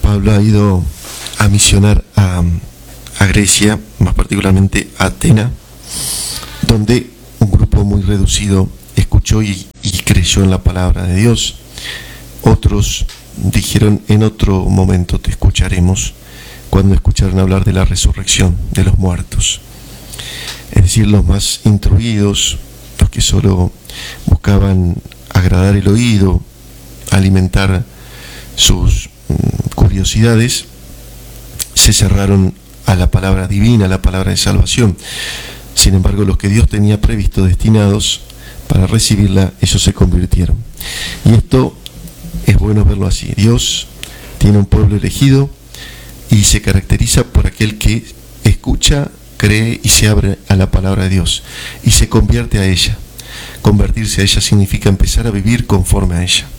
Pablo ha ido a misionar a Grecia, más particularmente a Atenas, donde un grupo muy reducido escuchó y creyó en la palabra de Dios. Otros dijeron: en otro momento te escucharemos, cuando escucharon hablar de la resurrección de los muertos. Es decir, los más instruidos, los que solo buscaban agradar el oído, alimentar sus curiosidades, se cerraron a la palabra divina, a la palabra de salvación. Sin embargo, los que Dios tenía previsto, destinados para recibirla, ellos se convirtieron. Y esto es bueno verlo así. Dios tiene un pueblo elegido y se caracteriza por aquel que escucha, cree y se abre a la palabra de Dios y se convierte a ella. Convertirse a ella significa empezar a vivir conforme a ella.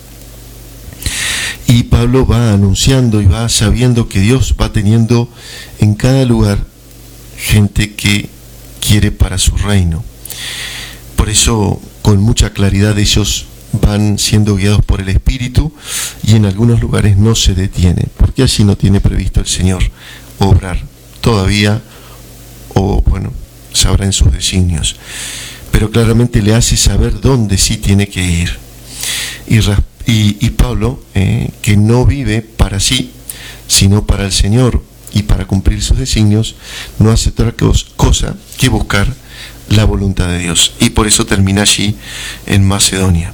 Y Pablo va anunciando y va sabiendo que Dios va teniendo en cada lugar gente que quiere para su reino. Por eso, con mucha claridad, ellos van siendo guiados por el Espíritu, y en algunos lugares no se detienen, porque allí no tiene previsto el Señor obrar todavía, o bueno, sabrá en sus designios, pero claramente le hace saber dónde sí tiene que ir. Y Pablo, que no vive para sí, sino para el Señor y para cumplir sus designios, no hace otra cosa que buscar la voluntad de Dios, y por eso termina allí en Macedonia,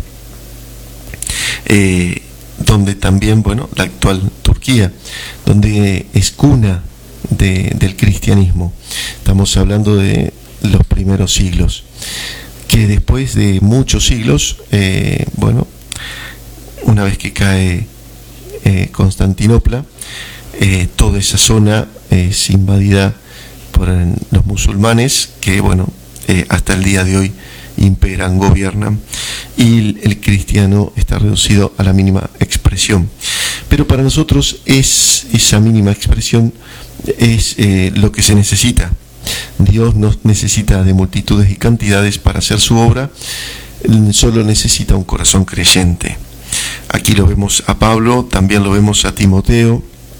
donde también, bueno, la actual Turquía, donde es cuna del cristianismo. Estamos hablando de los primeros siglos, que después de muchos siglos, bueno, una vez que cae Constantinopla, toda esa zona es invadida por los musulmanes, que bueno, hasta el día de hoy imperan, gobiernan, y el cristiano está reducido a la mínima expresión. Pero para nosotros esa mínima expresión es lo que se necesita. Dios no necesita de multitudes y cantidades para hacer su obra, solo necesita un corazón creyente. Aquí lo vemos a Pablo, también lo vemos a Timoteo,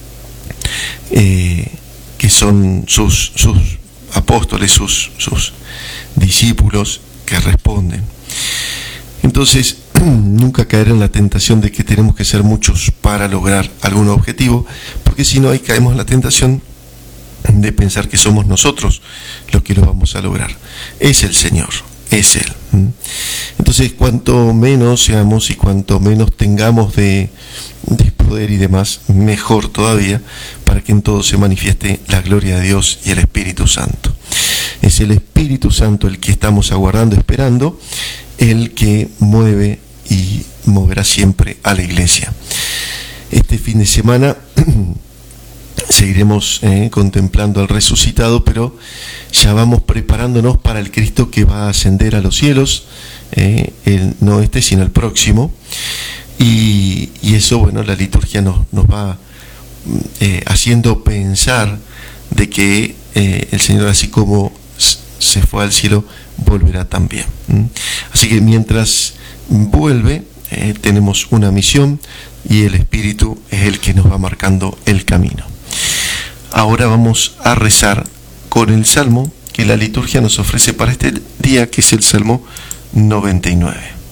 que son sus apóstoles, sus discípulos que responden. Entonces, nunca caer en la tentación de que tenemos que ser muchos para lograr algún objetivo, porque si no, ahí caemos en la tentación de pensar que somos nosotros los que lo vamos a lograr. Es el Señor, es Él. Entonces, cuanto menos seamos y cuanto menos tengamos de poder y demás, mejor todavía, para que en todo se manifieste la gloria de Dios y el Espíritu Santo. Es el Espíritu Santo el que estamos aguardando, esperando, el que mueve y moverá siempre a la iglesia. Este fin de semana seguiremos contemplando al resucitado, pero ya vamos preparándonos para el Cristo que va a ascender a los cielos, no este sino el próximo, y eso, bueno, la liturgia nos va haciendo pensar de que el Señor, así como se fue al cielo, volverá también. Así que mientras vuelve, tenemos una misión, y el Espíritu es el que nos va marcando el camino. Ahora vamos a rezar con el salmo que la liturgia nos ofrece para este día, que es el Salmo 99.